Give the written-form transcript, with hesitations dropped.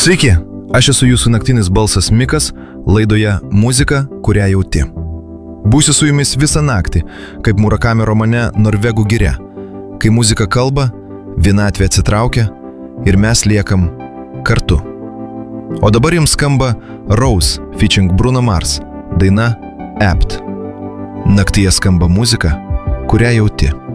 Sveiki, aš esu jūsų naktinis balsas Mikas, laidoje Muzika, kurią jauti. Būsiu su jumis visą naktį, kaip Murakami romane Norvegų giria, kai muzika kalba, vienatvė atsitraukia ir mes liekam kartu. O dabar jums skamba Rose featuring Bruno Mars, daina Apt. Naktyje skamba muzika, kurią jauti.